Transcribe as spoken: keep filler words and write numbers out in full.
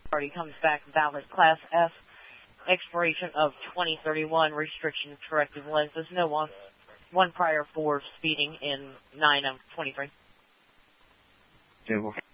Party comes back valid Class F. Expiration of twenty thirty-one. Restriction corrective lenses. No one. One prior for speeding in nine of twenty-three. Yeah, well,